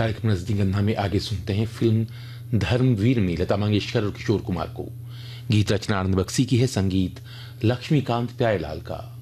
कार्यक्रम रजनीगंधा में आगे सुनते हैं फिल्म धर्मवीर में लता मंगेशकर और किशोर कुमार को। गीत रचना आनंद बख्शी की है, संगीत लक्ष्मीकांत प्यारेलाल का।